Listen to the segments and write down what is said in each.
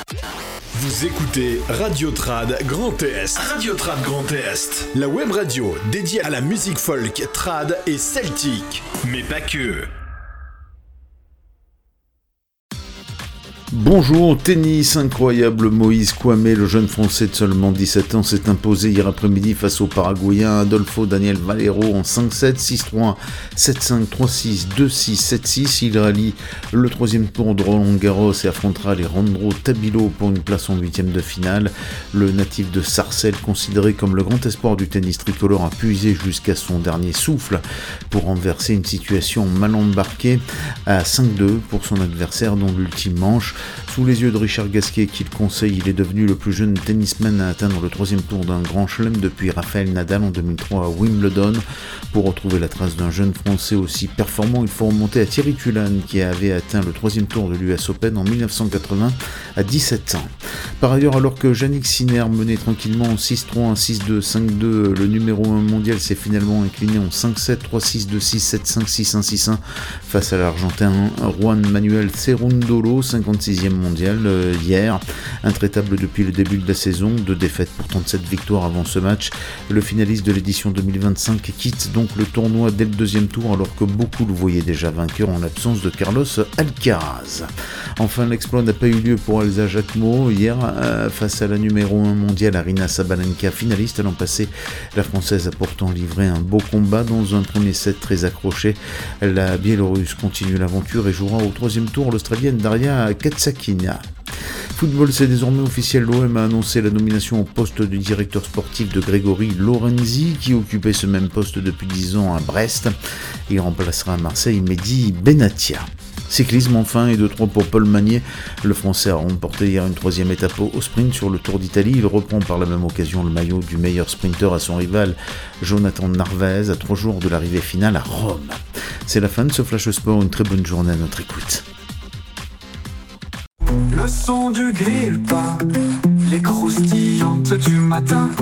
Vous écoutez Radio Trad Grand Est. Radio Trad Grand Est. La web radio dédiée à la musique folk, trad et celtique. Mais pas que. Bonjour, tennis incroyable, Moïse Kouamé, le jeune français de seulement 17 ans, s'est imposé hier après-midi face au Paraguayen Adolfo Daniel Valero en 5-7, 6-3, 7-5, 3-6, 2-6, 7-6. Il rallie le troisième tour de Roland Garros et affrontera Alejandro Tabilo pour une place en huitième de finale. Le natif de Sarcelles, considéré comme le grand espoir du tennis tricolore, a puisé jusqu'à son dernier souffle pour renverser une situation mal embarquée à 5-2 pour son adversaire dans l'ultime manche. Sous les yeux de Richard Gasquet, qui le conseille, il est devenu le plus jeune tennisman à atteindre le troisième tour d'un grand chelem depuis Rafael Nadal en 2003 à Wimbledon. Pour retrouver la trace d'un jeune français aussi performant, il faut remonter à Thierry Tulane, qui avait atteint le troisième tour de l'US Open en 1980 à 17 ans. Par ailleurs, alors que Jannik Sinner menait tranquillement en 6-3, 6-2, 5-2, le numéro 1 mondial s'est finalement incliné en 5-7, 3-6, 2-6, 7-5, 6-1, 6-1 face à l'Argentin Juan Manuel Cerundolo, 56e mondial hier. Intraitable depuis le début de la saison, 2 défaites pour 37 victoires avant ce match. Le finaliste de l'édition 2025 quitte donc le tournoi dès le deuxième tour, alors que beaucoup le voyaient déjà vainqueur en l'absence de Carlos Alcaraz. Enfin, l'exploit n'a pas eu lieu pour Elsa Jacquemot hier face à la numéro 1 mondiale Aryna Sabalenka, finaliste l'an passé. La Française a pourtant livré un beau combat dans un premier set très accroché. La Biélorusse continue l'aventure et jouera au troisième tour l'Australienne Daria Katsakina. Football, c'est désormais officiel, l'OM a annoncé la nomination au poste du directeur sportif de Grégory Lorenzi, qui occupait ce même poste depuis 10 ans à Brest. Il remplacera à Marseille Mehdi Benatia. Cyclisme enfin, et 2-3 pour Paul Magnier. Le Français a remporté hier une 3e étape au sprint sur le Tour d'Italie. Il reprend par la même occasion le maillot du meilleur sprinter à son rival Jonathan Narvaez à 3 jours de l'arrivée finale à Rome. C'est la fin de ce Flash Sport, une très bonne journée à notre écoute. Le son du grille-pain, les croustillantes du matin.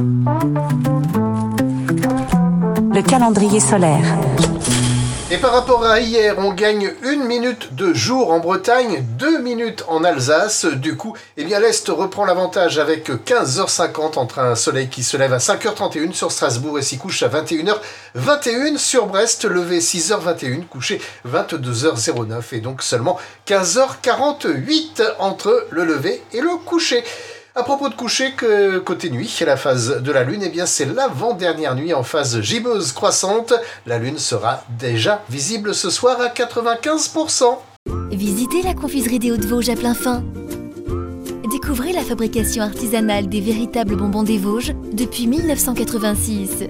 Le calendrier solaire. Et par rapport à hier, on gagne 1 minute de jour en Bretagne, 2 minutes en Alsace. Du coup, l'Est reprend l'avantage avec 15h50 entre un soleil qui se lève à 5h31 sur Strasbourg et s'y couche à 21h21 sur Brest, levé 6h21, couché 22h09 et donc seulement 15h48 entre le lever et le coucher. À propos de coucher, côté nuit, la phase de la Lune, c'est l'avant-dernière nuit en phase gibbeuse croissante. La Lune sera déjà visible ce soir à 95%. Visitez la confiserie des Hauts-de-Vosges à plein fin. Découvrez la fabrication artisanale des véritables bonbons des Vosges depuis 1986.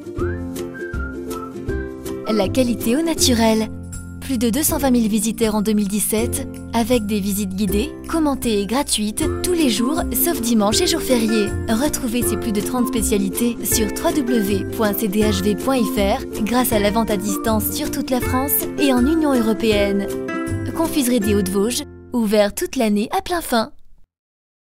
La qualité au naturel. Plus de 220 000 visiteurs en 2017, avec des visites guidées, commentées et gratuites, tous les jours, sauf dimanche et jours fériés. Retrouvez ces plus de 30 spécialités sur www.cdhv.fr grâce à la vente à distance sur toute la France et en Union européenne. Confiserie des Hauts-de-Vosges, ouvert toute l'année à plein fin.